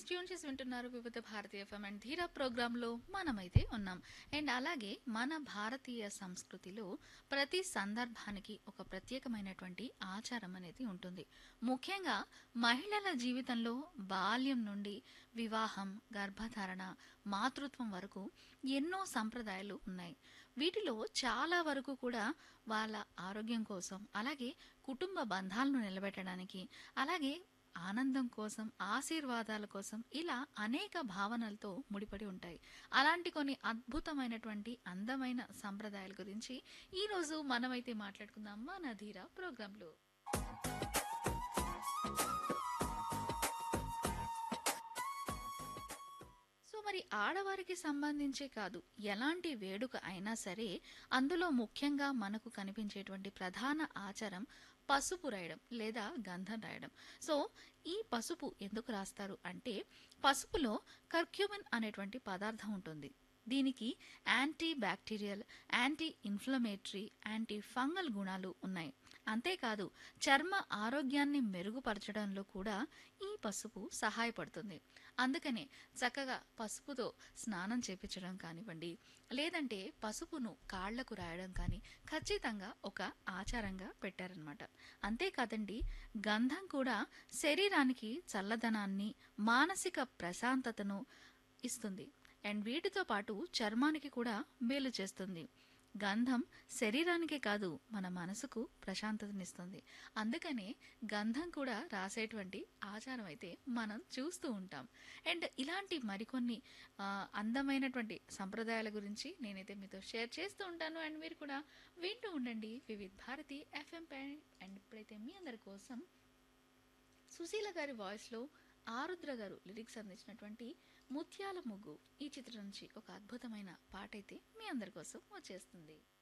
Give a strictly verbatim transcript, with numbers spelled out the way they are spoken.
Tune చేసి వింటున్నారు వివిధ భారతీయ ఎఫ్ఎం అండ్ ధీరా ప్రోగ్రాంలో మనమైతే ఉన్నాం. అండ్ అలాగే మన భారతీయ సంస్కృతిలో ప్రతి సందర్భానికి ఒక ప్రత్యేకమైనటువంటి ఆచారం అనేది ఉంటుంది. ముఖ్యంగా మహిళల జీవితంలో బాల్యం నుండి వివాహం, గర్భధారణ, మాతృత్వం వరకు ఎన్నో సంప్రదాయాలు ఉన్నాయి. వీటిలో చాలా వరకు కూడా వాళ్ళ ఆరోగ్యం కోసం, అలాగే కుటుంబ బంధాలను నిలబెట్టడానికి, అలాగే ఆనందం కోసం, ఆశీర్వాదాల కోసం ఇలా అనేక భావనలతో ముడిపడి ఉంటాయి. అలాంటి కొన్ని అద్భుతమైనటువంటి అందమైన సంప్రదాయాల గురించి ఈరోజు మనమైతే మాట్లాడుకుందాం మన ధీరా ప్రోగ్రాంలో. సో మరి ఆడవారికి సంబంధించే కాదు, ఎలాంటి వేడుక అయినా సరే అందులో ముఖ్యంగా మనకు కనిపించేటువంటి ప్రధాన ఆచారం పసుపు రాయడం లేదా గంధం రాయడం. సో ఈ పసుపు ఎందుకు రాస్తారు అంటే, పసుపులో కర్క్యూమిన్ అనేటువంటి పదార్థం ఉంటుంది. దీనికి anti bacterial, anti inflammatory, anti fungal గుణాలు ఉన్నాయి. అంతేకాదు చర్మ ఆరోగ్యాన్ని మెరుగుపరచడంలో కూడా ఈ పసుపు సహాయపడుతుంది. అందుకనే చక్కగా పసుపుతో స్నానం చేపించడం కానివ్వండి, లేదంటే పసుపును కాళ్లకు రాయడం కానీ ఖచ్చితంగా ఒక ఆచారంగా పెట్టారనమాట. అంతేకాదండి, గంధం కూడా శరీరానికి చల్లదనాన్ని, మానసిక ప్రశాంతతను ఇస్తుంది. అండ్ వీటితో పాటు చర్మానికి కూడా మేలు చేస్తుంది. గంధం శరీరానికే కాదు మన మనసుకు ప్రశాంతతనిస్తుంది. అందుకనే గంధం కూడా రాసేటువంటి ఆచారం అయితే మనం చూస్తూ ఉంటాం. అండ్ ఇలాంటి మరికొన్ని ఆ, అందమైనటువంటి సంప్రదాయాల గురించి నేనైతే మీతో షేర్ చేస్తూ ఉంటాను. అండ్ మీరు కూడా వింటూ ఉండండి వివిధ భారతి ఎఫ్ఎం పై. అండ్ ఇప్పుడైతే మీ అందరి కోసం సుశీల గారి వాయిస్లో ఆరుద్ర గారు లిరిక్స్ అందించినటువంటి ముత్యాల ముగ్గు ఈ చిత్రం నుంచి ఒక అద్భుతమైన పాట అయితే మీ అందరి కోసం వచ్చేస్తుంది.